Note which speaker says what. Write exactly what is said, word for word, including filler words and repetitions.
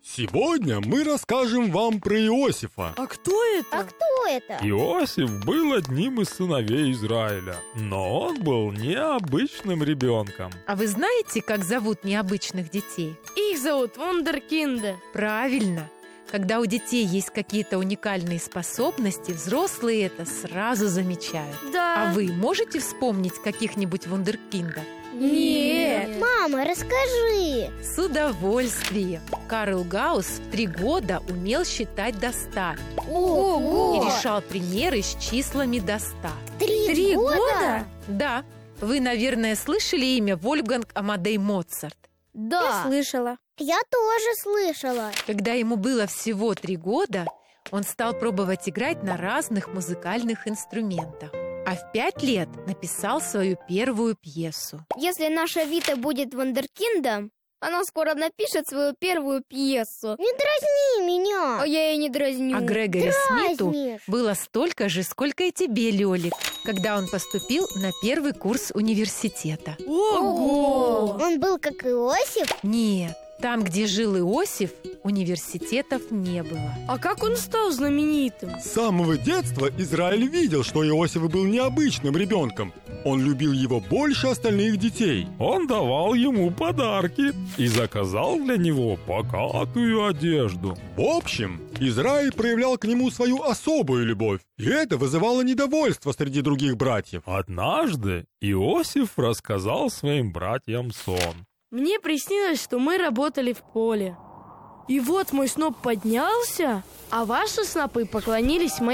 Speaker 1: Сегодня мы расскажем вам про Иосифа.
Speaker 2: А кто это?
Speaker 3: А кто это?
Speaker 4: Иосиф был одним из сыновей Израиля, но он был необычным ребенком.
Speaker 5: А вы знаете, как зовут необычных детей?
Speaker 2: Их зовут вундеркинды.
Speaker 5: Правильно. Когда у детей есть какие-то уникальные способности, взрослые это сразу замечают.
Speaker 2: Да.
Speaker 5: А вы можете вспомнить каких-нибудь вундеркиндов?
Speaker 2: Нет.
Speaker 3: Мама, расскажи.
Speaker 5: С удовольствием. Карл Гаусс в три года умел считать до ста
Speaker 3: Ого!
Speaker 5: и решал примеры с числами до ста.
Speaker 3: Три,
Speaker 2: Три
Speaker 3: года?
Speaker 2: года?
Speaker 5: Да, вы, наверное, слышали имя Вольфганг Амадей Моцарт.
Speaker 2: Да.
Speaker 3: Слышала. Я тоже слышала.
Speaker 5: Когда ему было всего три года, он стал пробовать играть на разных музыкальных инструментах. А в пять лет написал свою первую пьесу.
Speaker 6: Если наша Вита будет вундеркиндом, она скоро напишет свою первую пьесу.
Speaker 3: Не дразни меня.
Speaker 6: А я ее не дразню.
Speaker 5: А Грегори Смиту
Speaker 3: Дразнишь.
Speaker 5: было столько же, сколько и тебе, Лёлик, когда он поступил на первый курс университета.
Speaker 2: Ого!
Speaker 3: Он был как Иосиф?
Speaker 5: Нет, там, где жил Иосиф, университетов не было.
Speaker 2: А как он стал знаменитым?
Speaker 1: С самого детства Израиль видел, что Иосиф был необычным ребенком. Он любил его больше остальных детей.
Speaker 4: Он давал ему подарки и заказал для него богатую одежду.
Speaker 1: В общем, Израиль проявлял к нему свою особую любовь, и это вызывало недовольство среди других братьев.
Speaker 4: Однажды Иосиф рассказал своим братьям сон.
Speaker 2: Мне приснилось, что мы работали в поле. И вот мой сноп поднялся, а ваши снопы поклонились моей